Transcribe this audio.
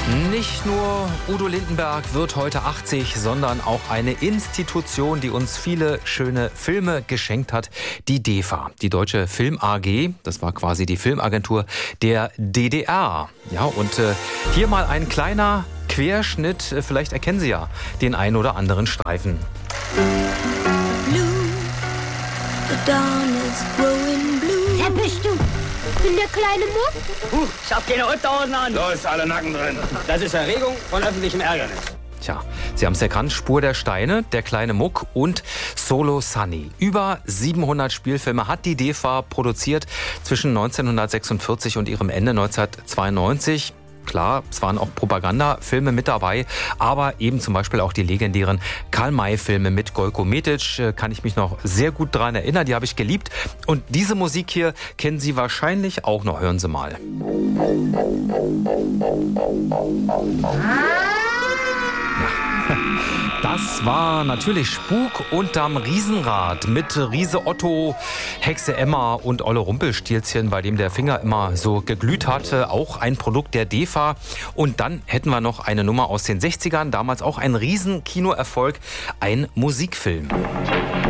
Nicht nur Udo Lindenberg wird heute 80, sondern auch eine Institution, die uns viele schöne Filme geschenkt hat, die DEFA, die Deutsche Film AG. Das war quasi die Filmagentur der DDR. Ja, und hier mal ein kleiner Querschnitt, vielleicht erkennen Sie ja den einen oder anderen Streifen. Blue, the dawn is growing blue. Wer bist du? Ich bin der kleine Muck. Ich hab keine Unterhosen an. Los, alle Nacken drin. Das ist Erregung von öffentlichem Ärgernis. Tja, Sie haben es erkannt, Spur der Steine, der kleine Muck und Solo Sunny. Über 700 Spielfilme hat die DEFA produziert zwischen 1946 und ihrem Ende 1992. Klar, es waren auch Propagandafilme mit dabei, aber eben zum Beispiel auch die legendären Karl-May-Filme mit Gojko Metic, kann ich mich noch sehr gut daran erinnern, die habe ich geliebt. Und diese Musik hier kennen Sie wahrscheinlich auch noch, hören Sie mal. Das war natürlich Spuk unterm Riesenrad mit Riese Otto, Hexe Emma und Olle Rumpelstilzchen, bei dem der Finger immer so geglüht hatte. Auch ein Produkt der DEFA. Und dann hätten wir noch eine Nummer aus den 60ern, damals auch ein Riesenkinoerfolg, ein Musikfilm.